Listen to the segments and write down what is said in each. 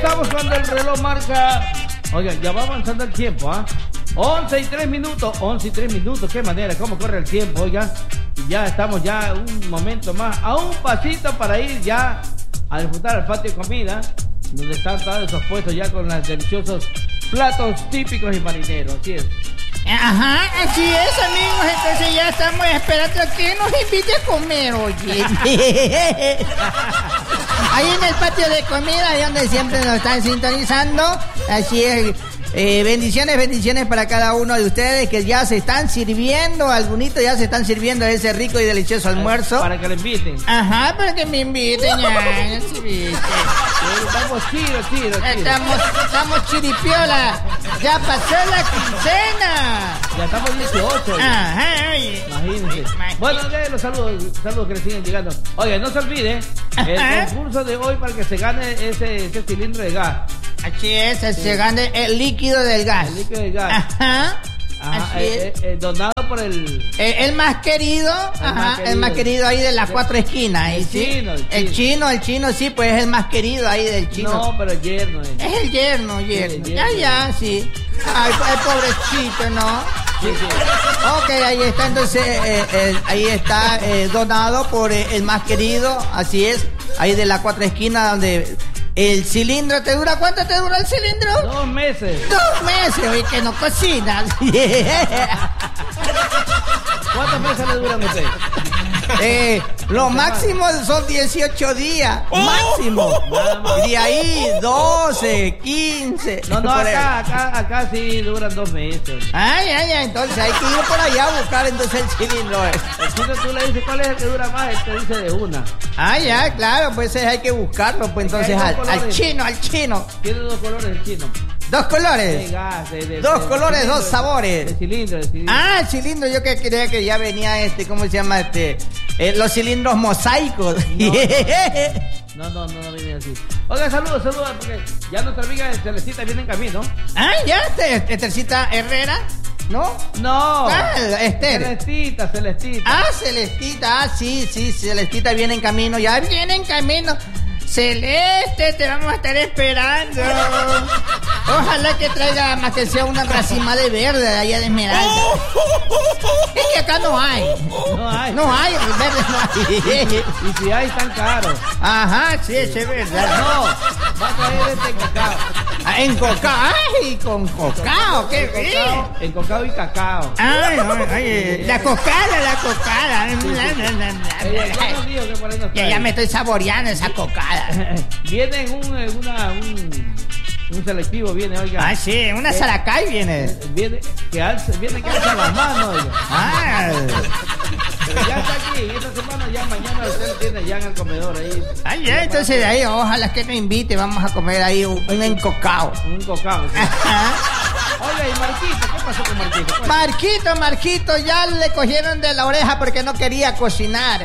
regresamos cuando el reloj marca. Oigan, ya va avanzando el tiempo, ¿ah? 11 y 3 minutos, 11 y 3 minutos, qué manera, cómo corre el tiempo, oigan. Ya estamos ya un momento más, a un pasito para ir ya a disfrutar al patio de comida, donde están todos esos puestos ya con los deliciosos platos típicos y marineros, así es. Ajá, así es, amigos, entonces ya estamos esperando que nos invite a comer, oye. Ahí en el patio de comida, ahí donde siempre nos están sintonizando, así es. Bendiciones para cada uno de ustedes que ya se están sirviendo, algunos ya se están sirviendo ese rico y delicioso almuerzo. Para que le inviten. Ajá, para que me inviten ya. Estamos chiros. Estamos chiripiola. Ya pasó la quincena. Ya estamos 18. Ajá, oye. Imagínense. Bueno, los saludos que le siguen llegando. Oye, no se olvide el concurso de hoy para que se gane ese cilindro de gas. Así es, se gane el líquido del gas. El líquido del gas. Ajá. Así es. Donado por el más querido. El más querido ahí de las cuatro esquinas. El chino, sí, pues es el más querido ahí del chino. No, pero el yerno. Es el yerno. Ya, sí. Ay, pobrecito, ¿no? Sí. Ok, ahí está, entonces, ahí está donado por el más querido, así es, ahí de las cuatro esquinas donde... El cilindro te dura, ¿cuánto te dura el cilindro? 2 meses. 2 meses, oye, que no cocinas. ¿Cuántos meses le duran a usted? Lo máximo son 18 días. Máximo. Y de ahí 12, 15. No, acá sí duran 2 meses. Ay, entonces hay que ir por allá a buscar entonces el cilindro. El chino, tú le dices cuál es el que dura más, él te dice de una. Ya, claro, pues hay que buscarlo, pues entonces al chino. Tiene 2 colores el chino. 2 colores. De gas, dos colores, 2 sabores. El cilindro. El cilindro, yo que creía que ya venía ¿cómo se llama? Los cilindros mosaicos. No viene así. Oiga, saludos, porque ya nuestra amiga Celestita viene en camino. Ya, Estercita Herrera. ¿No? Esther. Celestita. Celestita, sí, Celestita viene en camino, ya viene en camino. Celeste, te vamos a estar esperando. Ojalá que traiga más que sea una racima de verde de allá de Esmeralda. Es que acá no hay, verde no hay. Y si hay, tan caros. Ajá, sí, es verdad. No, va a traer cacao. En cacao, con cacao, qué bien. En cacao y cacao. La cocada. Ya me estoy saboreando esa cocada. Viene un selectivo, oiga. Sí, una Saracay viene. Viene que alza las manos, oiga. Pero ya está aquí, esta semana ya mañana usted lo tiene ya en el comedor ahí. Entonces de ahí, ojalá que me invite, vamos a comer ahí un encocao. Un cocao, sí. Oiga, y Marquito, ¿qué pasó con Marquito? Marquito, ya le cogieron de la oreja porque no quería cocinar.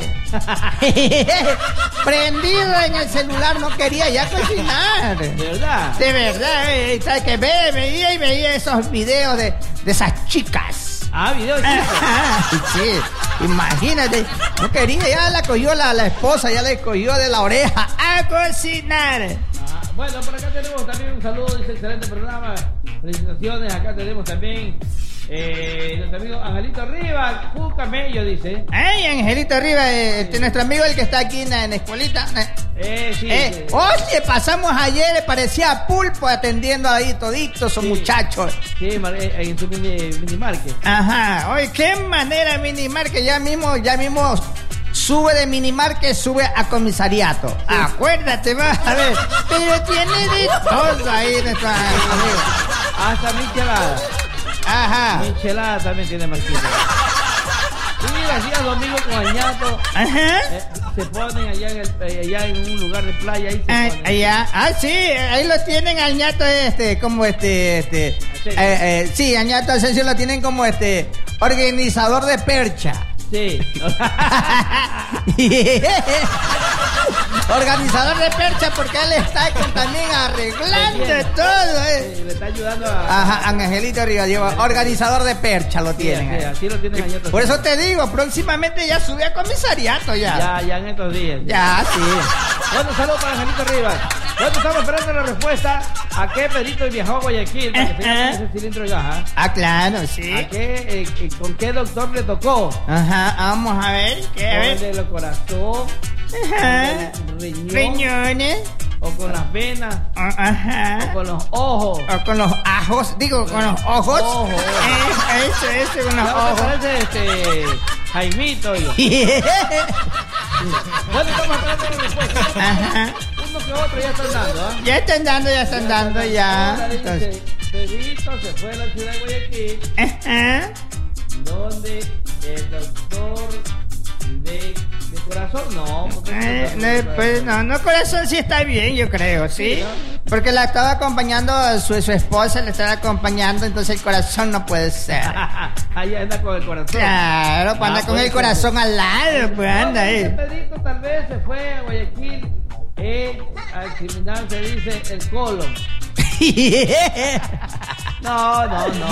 Prendido en el celular, no quería ya cocinar. ¿De verdad? De verdad, ¿sabes qué? Veía esos videos de esas chicas. Videos chicos. Sí, imagínate, no quería, ya la cogió la esposa, ya le cogió de la oreja a cocinar. Bueno, por acá tenemos también un saludo, dice excelente programa. Felicitaciones, acá tenemos también nuestro amigo Angelito Rivas, Cucamello, dice. Angelito Rivas, nuestro amigo el que está aquí en la escuelita. Sí. Oye, pasamos ayer, parecía Pulpo atendiendo ahí toditos esos muchachos. Sí, en su minimarket. Ajá, oye, qué manera minimarket, ya mismo sube de minimarket, sube a comisariato. Sí. Acuérdate, vas a ver. Pero tiene de todo ahí nuestra amiga. Hasta michelada. Ajá. Michelada también tiene Marquito. Y los días domingos con añato. Se ponen allá en un lugar de playa. Ahí se ponen. Allá. Sí, ahí lo tienen al ñato sí, al ñato Asensio lo tienen como organizador de percha. Sí. Organizador de percha, porque él está también arreglando todo. Le está ayudando a... Ajá, Angelito Rivas, organizador de percha lo tienen. Sí, así lo tienen allá. Por eso te digo, próximamente ya sube a comisariato ya. Ya en estos días. Ya, sí. Bueno, saludos para Angelito Rivas. Bueno, estamos esperando la respuesta. ¿A qué Pedrito viajó a Guayaquil para que tenga ese cilindro de gas? Ah, claro, sí. ¿A qué, ¿Con qué doctor le tocó? Ajá, vamos a ver. ¿Qué? A ¿Con ver. el de los corazón? Ajá. ¿Con el riñón? Riñones. ¿O con las venas? Ajá. ¿O con los ojos? O con los ajos. Digo, con los ojos. Ojos. Eso, con los Ahora ojos. parece Jaimito. Yo. Bueno, estamos esperando la respuesta. Ajá. Uno que otro ya están dando, ¿ah? Ya están dando, ya. Ahora dice, Entonces. Pedrito se fue a la ciudad de Guayaquil, Ajá. donde el doctor de corazón, no. Porque No, corazón sí está bien, yo creo, ¿sí? Sí, ¿no? Porque la estaba acompañando, su esposa le estaba acompañando, entonces el corazón no puede ser. Ahí anda con el corazón. Claro, pues anda con el corazón al lado, pues anda ahí. Pedrito tal vez se fue a Guayaquil, al criminal se dice el colon. No.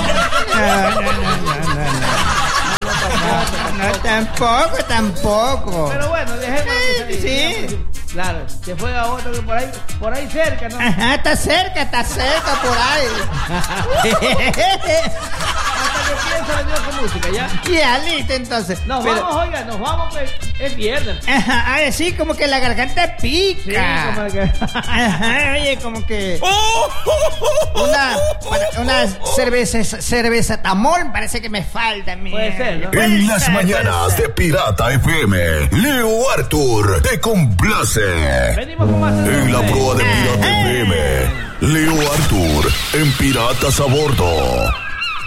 No, tampoco. Pero bueno, dejémoslo que se diga, Sí. Claro, se fue a otro que por ahí cerca, ¿no? Ajá, está cerca por ahí. Hasta que piensa le dio con música, ¿ya? Ya, listo, entonces. Nos vamos, oiga, pues, es viernes. Ajá, sí, como que la garganta pica. Sí, como que... Ajá, oye, como que una cerveza tamol parece que me falta a mí. Puede ser, ¿no? En las mañanas de Pirata FM, Leo Arthur te complace. Venimos con más. En la proa de Pirata FM, Leo Arthur en Piratas a Bordo.